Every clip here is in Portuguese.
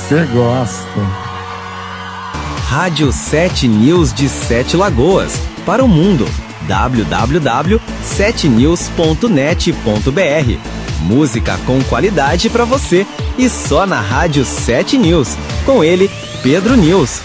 Você gosta. Rádio 7 News de Sete Lagoas, para o mundo. www.7news.net.br. Música com qualidade para você e só na Rádio 7 News. Com ele, Pedro News.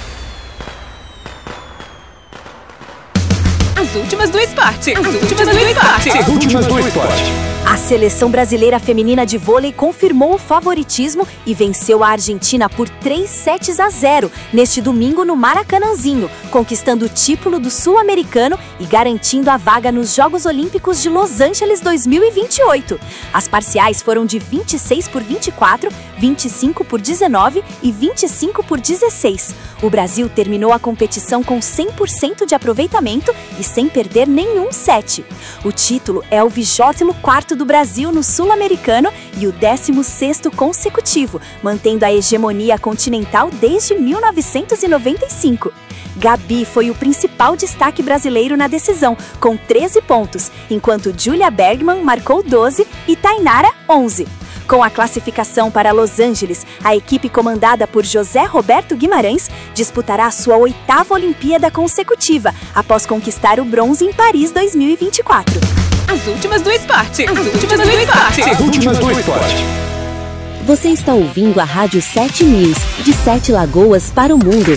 As últimas do esporte. As últimas do esporte. As últimas do esporte. A seleção brasileira feminina de vôlei confirmou o favoritismo e venceu a Argentina por 3-0 neste domingo no Maracanãzinho, conquistando o título do Sul-Americano e garantindo a vaga nos Jogos Olímpicos de Los Angeles 2028. As parciais foram de 26-24, 25-19 e 25-16. O Brasil terminou a competição com 100% de aproveitamento e sem perder nenhum set. O título é o 24º do Brasil no Sul-Americano e o 16º consecutivo, mantendo a hegemonia continental desde 1995. Gabi foi o principal destaque brasileiro na decisão, com 13 pontos, enquanto Julia Bergman marcou 12 e Tainara 11. Com a classificação para Los Angeles, a equipe comandada por José Roberto Guimarães disputará a sua 8ª Olimpíada consecutiva, após conquistar o bronze em Paris 2024. As últimas do esporte. As últimas do esporte. As últimas do esporte. Você está ouvindo a Rádio 7 News, de Sete Lagoas para o mundo.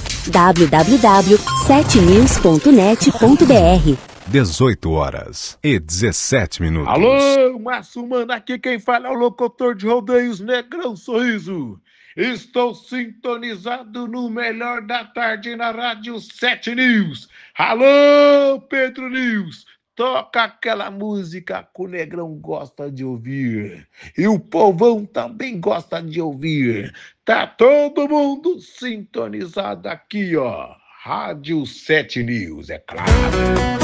www.7news.net.br. 18h17. Alô, Márcio Mano, aqui quem fala é o locutor de rodeios Negrão Sorriso. Estou sintonizado no melhor da tarde na Rádio 7 News. Alô, Pedro News. Toca aquela música que o Negrão gosta de ouvir. E o povão também gosta de ouvir. Tá todo mundo sintonizado aqui, ó. Rádio 7 News, é claro.